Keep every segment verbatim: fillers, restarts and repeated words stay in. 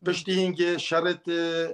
پشتی هنگ شرط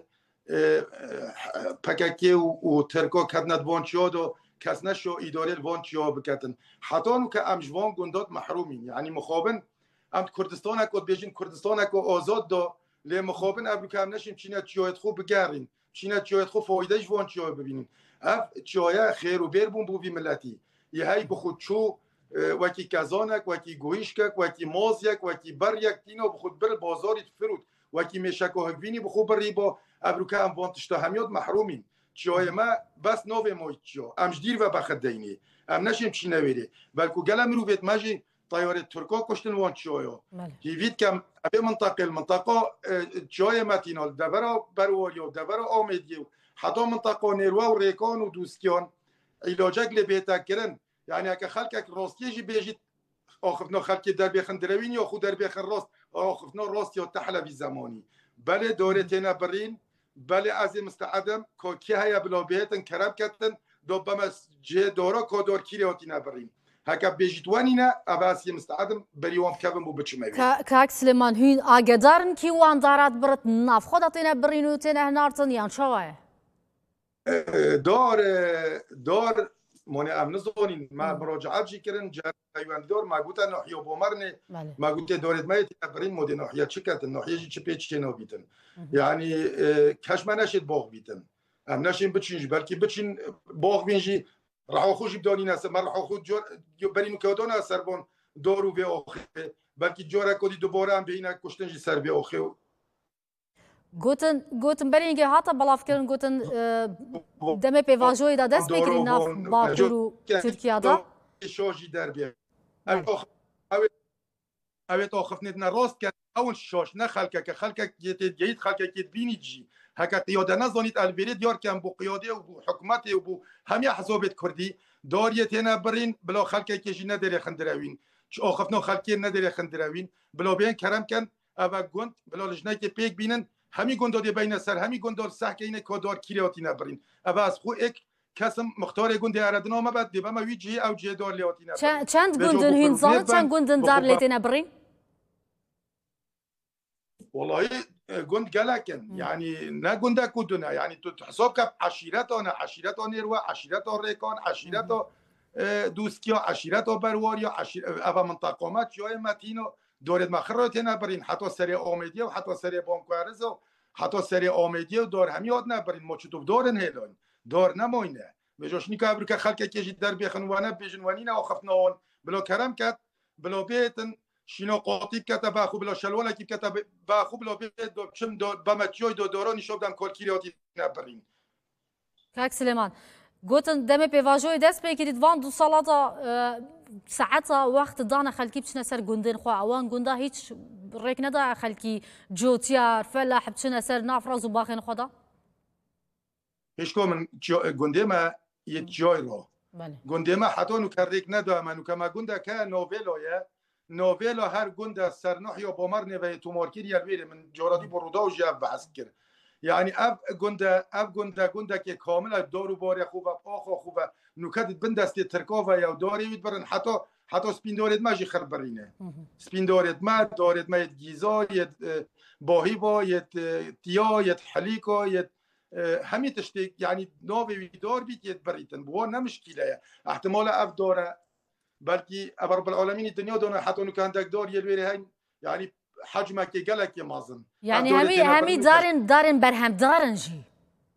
پککی و ترکا کدند وانچیاد و کس نشو ایداره وانچیاد بکتن حتی نو که امجوان گندات محرومین یعنی مخابن ام کردستان اکو بیجین کردستان اکو آزاد دا لی مخابن ابرو که هم نشیم چینه چیایت خوب بگرین چینه چیایت خوب فایدهش وانچیاد ببینین اف چیایه خیر و بیر بون بوی ملتی یه هی بخود چو وکی کزانک وکی گویشکک وکی مازیک وکی بریک تینو بخود بر بازاری فرود وکی میشک و هگوینی بخود بری با ابروکه هم وانتشتا همیاد محرومین چیای ما بس نوه موید چیا امجدیر و بخد دینی ام نشیم چی نویره بلکو گلم رو بیت مجی طیاره ترکا کشتن وان چیایا هیوید کم ابی منطقه المنطقه چیای متینال دبرا برواریو دبرا آمیدیو حتی منطقه نیروا و ریکان و دوستیان علاجک لبیتا کرن یعنی اگه خلک راستیجی بیجید آخفنا خلک در بیخن دروین یا خود در بیخن راست آخفنا راست یا تحلوی زمانی بله دوره تینا برین بله از مستعدم که کی هیا بلا بیتن کرب کتن دو بمس جه دورا کدور کیریاتی نبرین هکا بیجیتوانی نه اباسی مستعدم بریوام کبم بو بچمه کاک سلیمان هین آگدارن کی وان دارات برت ناف خدا تینا برین و تینا هنارتن یان شواه دار دار مانع امن زونین ما مراجعات جی کردن جریان دار ما گوتن ناحیه بومرنه ما گوت دارت ما تبرین مود ناحیه چکت ناحیه چی پیچ چنو بیتن یعنی کاش ما نشید باغ بیتن ام نشین بچینج بلکه بچین باغ بینجی راح خوش بدونی ناس ما راح خود جور برین کودونا سربون دورو به اخه بلکه جورا کدی دوباره ام بینا کشتنجی سر به اخه گوتن گوتن برینگه هاتا بلاف کردن گوتن دم پیواژوی دا دست بگیرین ناف باکور و ترکیه دا شوشی در بیه اوه آخفنید نراست کرد اول شوش نه خلکه که خلکه جدید خلکه که بینید جی هکا قیاده نزانید البری دیار که هم بو قیاده و بو حکومت و بو همه حسابت کردی داریت هنا برین بلا خلکه کشی نداره خندروین چه آخفنا خلکه نداره خندروین بلا بیان کرم کن اوه گوند بلا لجنه که پیک بینن همی گندادی بین سر همی گندار سه که اینه کادار کیریاتی نبرین اما از خو یک کسم مختار گنده اردنا ما بعد دیبا ما وی جی او جی دار لیاتی نبرین چند گندن هین زانت چند گندن دار لیتی نبرین والله گند گلکن یعنی نه گنده کدونه یعنی تو حساب کب عشیرت آنه عشیرت آنه رو عشیرت آن ریکان عشیرت دوستیا عشیرت آن برواریا اوا منطقامت جای متینو دارد مخرات نبرین حتی سری آمیدی و حتی سری بانکوارز و حتی سری آمیدی و دار همی یاد نبرین ما چطور دارن هیلان دار نماینه بجاش نیکا ابرو که خلک کشی در بیخنوانه بیجنوانی نه آخفنا آن بلا کرم کت بلا بیتن شینا قاطی کت باخو بلا شلواله کی کت باخو بلا بیت دو چم دو بمتیای دو دورانی شوبدن کالکیریاتی نبرین کاک سلیمان گوتن دم پیواژوی دست بگیرید وان دو سالاتا ساعتا وقت دانا خلکی بچنه سر گندن خو اوان گنده هیچ ریک ندا خلکی جوتیار فلاح بچنه سر نافراز و باخین خدا هیچ من گنده ما یه جای رو گنده ما حتی نو که ریک ندا ما نو که ما گنده که نوویلایه نوویلا هر گنده سر نحیا بامر نوی تومارکیر یلویره من جورادی برودا و جیب بحث کرد یعنی اب گنده اب گنده گنده که کاملا دارو باره خوبه آخو خوبه نکات بندست ترکاوه یا داری وید برن حتی حتی سپین دارد ما جی خرب برینه سپین دارد ما دارد ما ید گیزا ید باهی با ید تیا ید حلیکا ید همی تشتی یعنی ناوی دار بیت ید بریتن بوا نمشکیله احتمال اف داره بلکه ابر رب العالمین دنیا دونه حتی نکان دک دار یلویری هین یعنی حجمه که گلک مازن یعنی همی همی دارن دارن برهم دارن جی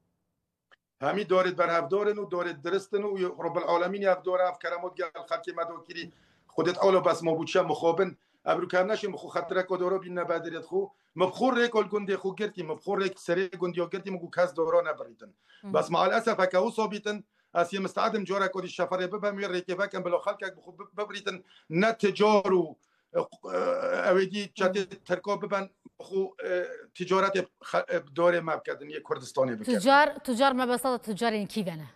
همی دارد برهم دارن و دارد درستن و رب العالمین اف داره اف کرامات گل خلک مدوکری خودت اولا بس ما بودشم مخابن ابرو کم نشیم مخو خطره کدورا بین نبادرت خو مبخور ریکل گنده خو گرتی مبخور ریک سری گندیا گرتی مگو کس دورا نبریدن بس مع الاسف هکاو صابیتن اسی مستعدم جورا کدی شفره ببم ریک فکم بلا خلک بخو ببریتن نتجارو اویدی چت ترکا ببن خو تجارت داره ماب کردن یک کردستانی بکردن تجار تجار ما بس تجار این کی بنه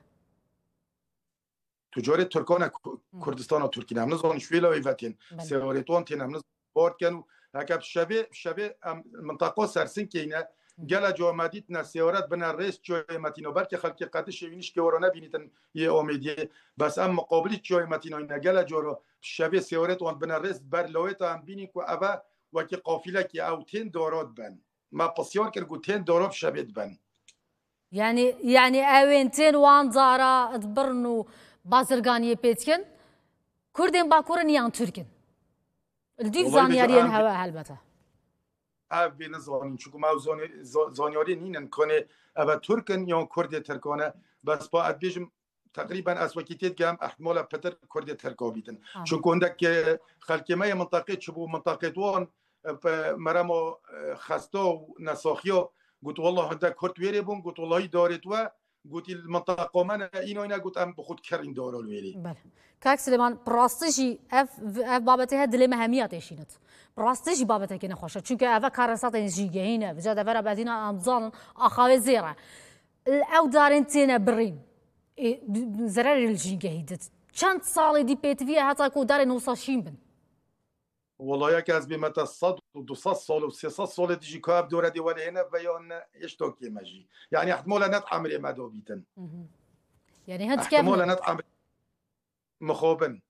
تجار ترکان کردستان و ترکی نام نزون شویلا ویفتین سوارتون تین نام نز بارد کنو هکب شبه شبه منطقه سرسن کینه گل جامدیت نسیارت بنا رئیس جای متینو بلکه خلک قطع شوینش که ورانه بینیتن یه امیدیه بس ام مقابلی جای متینو اینا گل جورا شبه سیارت وان بنا رئیس بر لایت هم بینی که اوه وکی قافله که اوتین داراد بن ما پسیار کرد گوتین داراب شبید بن يعني يعني اوينتين وان زارا ادبرنو بازرگانيه بيتكن كردين باكورن يان تركن الديف زانيارين هوا هلبته اف بين زانين چونكو ما زانياري نينن كونه ابا تركن يان كرد تركانه بس با ادبيجم تقريبا اسوكيتيت جام احتمال بتر كرد تركابيدن چونكو عندك خلق ما منطقه چبو منطقه وان مرامو خستا نساخيا قلت والله هذا كرت ويري بون قلت والله دارت و قلت المنطقه من اينا اينا قلت ام بخود كرين دار الويري بله كاك سليمان براستجي اف اف بابته دل مهميات شينت براستجي بابته كنا خوشه چونكه اف كارسات جيجه هنا بجد افرا بعدين امزان اخاوي زيره او دارين تينا بريم زرار الجيجه هيدت چند سال دي بيت فيها حتى كو دارين نوصاشين بن والله ياك از بمتا صد و200 سال و سیصد سال دیجی کاب دوره دیوانه هنا بیان اشتاکی مجی يعني احتمال نت عمري ما دوبيتن يعني هاد كيف احتمال نت عمري مخوبن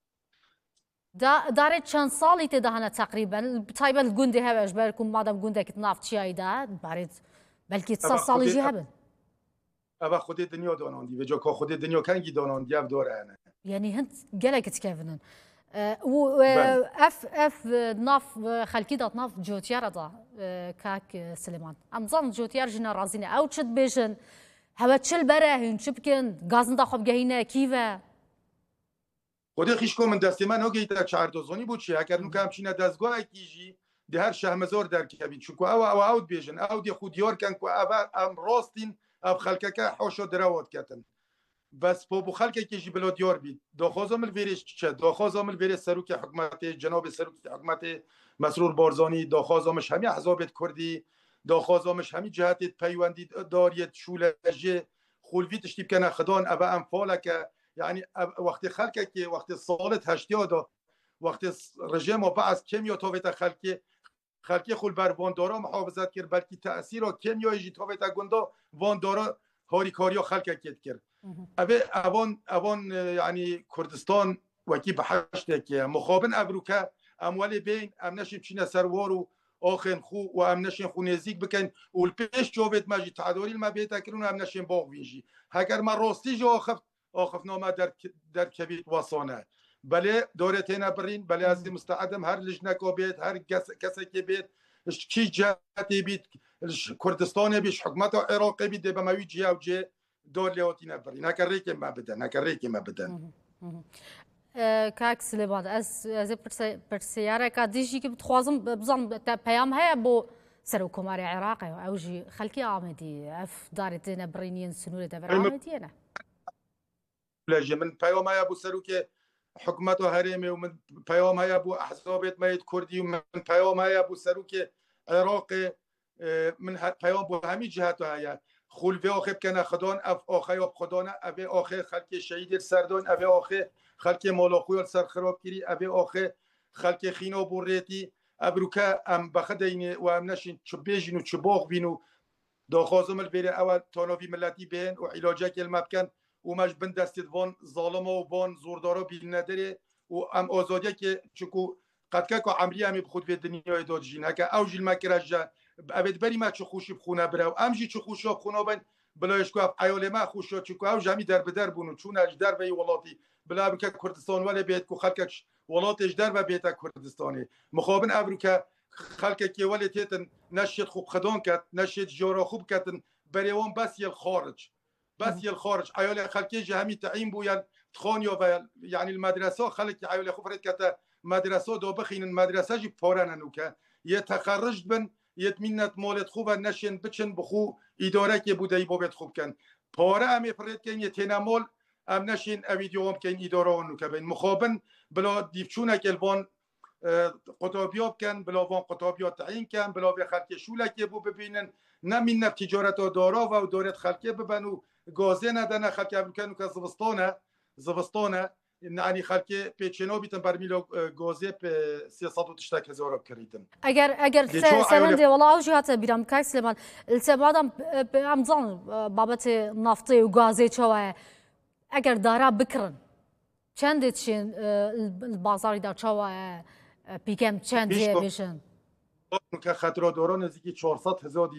دا دارت چند سالی تدهنا تقریبا طيبه الجندي هبش بالكم مادام جندك تنافت شي دا بارد بلكي تصل سالی جي هبن ابا خودی دنیا داناندی و جا که خودی دنیا کنگی داناندی اف دوره انا يعني هند قالك تكيفنن و اف اف ناف خلقي دات ناف جوتيار دا كاك سليمان ام ظن جوتيار جنا رازينه او تشد بيجن هوا تشل براهن شبكن غازن دا خب گهينه كيفا خودی خیشکو من دستی من هگی تا چهار دوزانی بود چی اگر نو کم چینه دستگاه کیجی ده هر شهمزار در کبید چونکو او او او بیجن او دی خود یار کن کو ام راستین اب خلقه که حوشو دروات کتن بس بو بو خلقه کیجی بلا دیار بید داخوازم الویرش چه داخوازم الویرش سروک حکومت جناب سروک حکومت مسرور بارزانی داخوازمش همه احزاب کردی داخوازمش همه جهت پیوندی داریت شولجه خولوی تشتیب کنه خدان ابا انفاله که يعني وقت خلقه که وقت سالت هشتیادا وقت رژیم و بعض کمیا تاویت خلقه خلقه خول بر واندارا محافظت کرد بلکه تأثیر کمیایی تاویت گندا واندارا هاری کاریا خلقه کت کرد اوه اوان اوان يعني كردستان وكي بحشته که مخابن ابروكا اموال بين امنشين چين سروارو آخن خو و امنشين خو نزيك بكن والبيش جوبت ماجي تعداري ما بيتكرون امنشين باغ وينجي هكر ما راستي جو آخف آخف نامه در در کبیت واسانه بله دورتینا برین بله از مستعدم هر لجنه کو بیت هر کس کسی که بیت کی جهتی بیت کردستان بیش حکومت عراقی بیت به موی جه او جه دور لیاتینا برین نکره که ما بدن نکره که ما بدن کاک سلیمان از از پرسیاره که دیجی که بتخوازم بزن پیام هیا بو سر حکومت عراقی او جی خلکی آمدی اف دارتینا برینین سنوره دور آمدیه من پیام های ابو سروک حکومت و حرمه و من پیام های ابو احزابت مید کردی و من پیام های ابو سروک عراق من پیام بو همی جهت های خلوی آخه کنه خدان اف آخه یا خدانه اوه آخه خلق شهید سردان اوه آخه خلق مالاخوی سر خراب کری اوه آخه خلق خینا بوریتی ابروکه ام بخدین و ام نشین چو بیجین و چو باغ بینو داخوازم البیره اول تانوی ملتی بین و علاجه کلمه بکن و مش بند دستید وان ظالم و وان زوردارا بیل نداره و ام آزادی که چکو قد که عمری همی بخود به دنیای داد جین که اوجی المکرجه ابد بری ما چه خوشی بخونه بره و امجی چه خوشی بخونه بین بلایش که ایال ما خوشی چکو اوج همی در بدر بونو چون اجدر وی ولاتی بلا که کردستان ولی بیت کو خلقش ولات اجدر و بیت کردستانی مخابن ابرو که خلق که ولی تیتن نشید خوب خدان کت نشید جورا خوب کتن بریوان بس یل خارج بس يا الخارج عيال خلقي جهمي تعيين بو يا تخونيو يعني المدرسه خلق عيال خفرت كتا مدرسه دو بخين المدرسه جي فورا نوكا يتخرج بن يتمنت مولت خوب نشن بچن بخو اداره كي بوداي بوبت خوب كان پاره ام فرت كان يتنمول ام نشن اويديوم كان اداره نوكا بين مخابن بلا ديفچونه كلبان قطابياب كان بلا وان قطابيات تعيين كان بلا بخلق شوله كي بو ببينن نمين تجارت دارا و دولت خلقي ببنو گازه ندن خلک امریکا که زبستانه زبستانه یعنی خلک پیچنو بیتن برمیل گازه به سیصد و تشتک هزار کردن اگر اگر سرنده والله او جهت بیرام که سلیمان التبادم امضان بابت نفتی و گازه چواه اگر دارا بکرن چند چین البازاری دار چواه پیکم چند بیشن که خطرات داران نزدیک چهارصد هزار